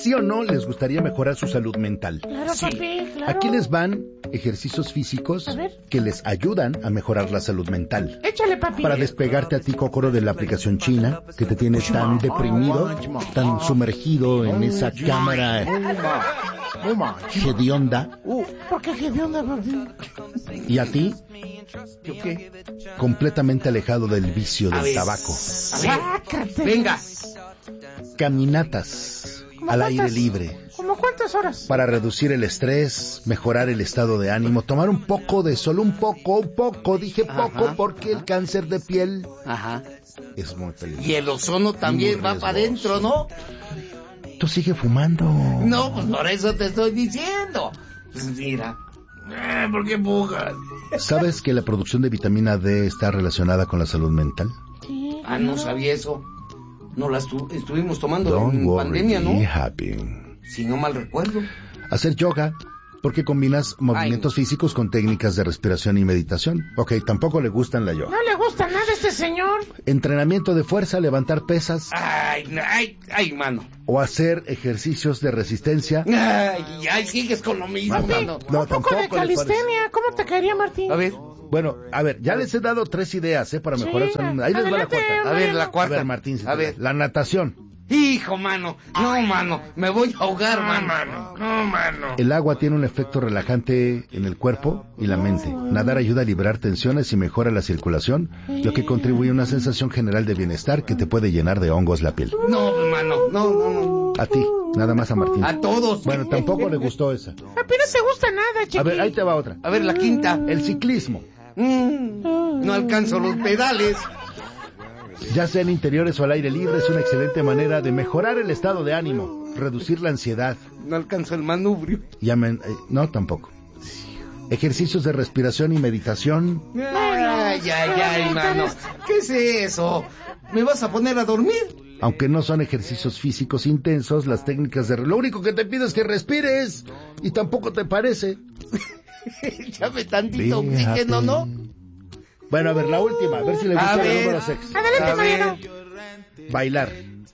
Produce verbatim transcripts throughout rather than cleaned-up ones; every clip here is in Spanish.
¿Sí o no les gustaría mejorar su salud mental? Claro, Sí. papi, claro. Aquí les van ejercicios físicos A ver. que les ayudan a mejorar la salud mental. Échale, papi. Para despegarte a ti, Cócoro, de la aplicación china, que te tiene tan deprimido, tan sumergido en esa cámara hedionda. ¿Por qué qué onda, papi? Y a ti, ¿Yo qué? completamente alejado del vicio A del ver. tabaco. A ver, Sácate. venga. Caminatas ¿Cómo al cuántas? aire libre. ¿Cómo cuántas horas? Para reducir el estrés, mejorar el estado de ánimo, tomar un poco de sol, un poco, un poco, dije poco, Ajá, porque el cáncer de piel Ajá. es muy peligroso. Y el ozono también Muy va para riesgoso. adentro, ¿no? Tú sigue fumando. No, pues por eso te estoy diciendo. Pues mira. Eh, ¿Por qué empujas? ¿Sabes que la producción de vitamina D está relacionada con la salud mental? Sí. Ah, no sabía eso. No la estu- estuvimos tomando Don't en worry, pandemia, ¿no? be happy. Si no mal recuerdo. Hacer yoga, porque combinas movimientos físicos con técnicas de respiración y meditación. Ok, tampoco le gustan la yoga. No le gusta nada a este señor. Entrenamiento de fuerza, levantar pesas Ay, no, ay, ay, mano. o hacer ejercicios de resistencia. Ay, ay, sigues con lo mismo, Papi, mano. no, Un poco de tampoco le parece. calistenia. ¿Cómo te caería, Martín? A ver, Bueno, a ver, ya les he dado tres ideas, ¿eh? Para Sí, mejorar su salud. Ahí les va la adelante, cuarta. a ver, la A cuarta. ver, Martín, si A te ver. da. La natación. Hijo, mano. No, mano. Me voy a ahogar, mano. No, mano. El agua tiene un efecto relajante en el cuerpo y la mente. Nadar ayuda a liberar tensiones y mejora la circulación, lo que contribuye a una sensación general de bienestar que te puede llenar de hongos la piel. No, mano. No, no, no. A ti, nada más a Martín. A todos. Bueno, tampoco le gustó esa. Papi, no te gusta nada, chiqui. A ver, ahí te va otra. A ver, la quinta. El ciclismo. Mm, no alcanzo los pedales. Ya sea en interiores o al aire libre, es una excelente manera de mejorar el estado de ánimo, reducir la ansiedad. No alcanzo el manubrio. Y amen- eh, no, tampoco. Ejercicios de respiración y meditación. Ay, ay, ay, mano. ¿Qué es eso? ¿Me vas a poner a dormir? Aunque no son ejercicios físicos intensos, las técnicas de... Lo único que te pido es que respires. Y tampoco te parece. Échame tantito Be oxígeno, happy. ¿no? Bueno, a ver, la última. A ver si le A gusta el ver. número seis. Adelante, A ver. Mariano. Bailar.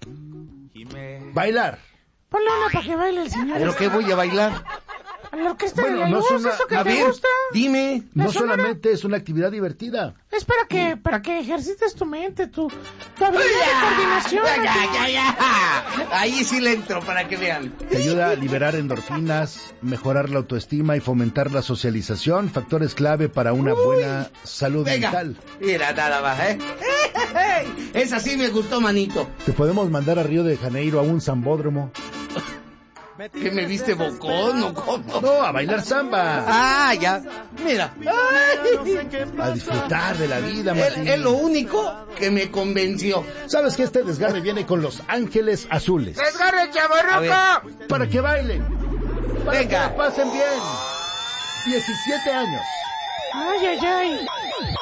Bailar. Ponle una para que baile el señor. ¿Pero qué voy a bailar? A la orquesta de Bueno, la no luz, es una- eso que A te ver, gusta. dime. No ¿La sonora? solamente es una actividad divertida. Es para que, para que ejercites tu mente, tu, tu habilidad de coordinación. Ya, ya, Martín. ya, ya. Ahí sí le entro para que vean. Te ayuda a liberar endorfinas, mejorar la autoestima y fomentar la socialización, factores clave para una buena salud Venga, mental. mira, nada más, ¿eh? Esa sí me gustó, manito. Te podemos mandar a Río de Janeiro a un zambódromo. ¿Qué me viste bocón o cómo? No, a bailar samba. Ah, ya. Mira. Ay. A disfrutar de la vida, Es, Martín. es lo único que me convenció. ¿Sabes que este desgarre viene con los ángeles azules? ¡Desgarre, A ver. chavorruco! Para que bailen. Para Venga. que la pasen bien. diecisiete años. Ay, ay, ay.